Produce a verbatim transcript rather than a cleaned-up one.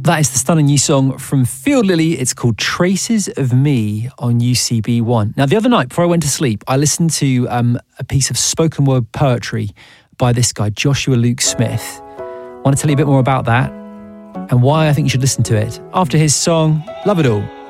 That is the stunning new song from Field Lily. It's called Traces of Me on U C B one. Now, the other night, before I went to sleep, I listened to um, a piece of spoken word poetry by this guy, Joshua Luke Smith. I want to tell you a bit more about that and why I think you should listen to it after his song, Love It All.